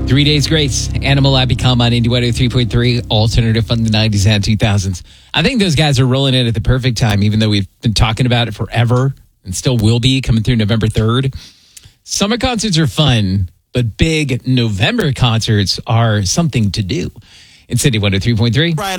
3 Days Grace, Animal Lab Become on Indie 3.3, alternative from the 90s and 2000s. I think those guys are rolling in at the perfect time, even though we've been talking about it forever and still will be coming through November 3rd. Summer concerts are fun, but big November concerts are something to do. It's Indie 103.3.